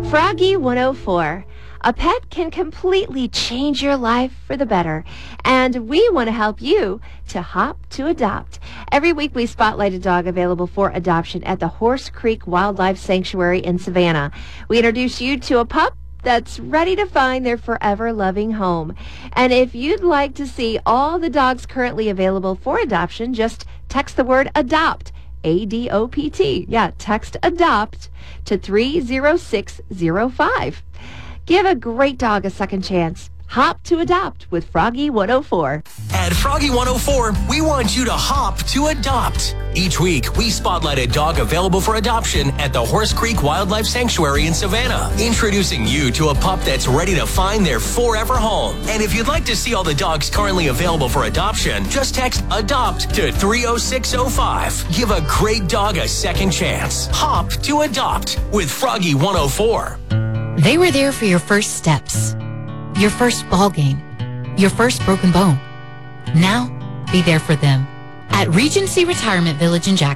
Froggy 104. A pet can completely change your life for the better, and we want to help you to hop to adopt. Every week we spotlight a dog available for adoption at the Horse Creek Wildlife Sanctuary in Savannah. We introduce you to a pup that's ready to find their forever loving home. And if you'd like to see all the dogs currently available for adoption, just text the word adopt. ADOPT. Yeah, text adopt to 30605. Give a great dog a second chance. Hop to adopt with Froggy 104. At Froggy 104, we want you to hop to adopt. Each week, we spotlight a dog available for adoption at the Horse Creek Wildlife Sanctuary in Savannah, introducing you to a pup that's ready to find their forever home. And if you'd like to see all the dogs currently available for adoption, just text adopt to 30605. Give a great dog a second chance. Hop to adopt with Froggy 104. They were there for your first steps, your first ball game, your first broken bone. Now, be there for them at Regency Retirement Village in Jackson.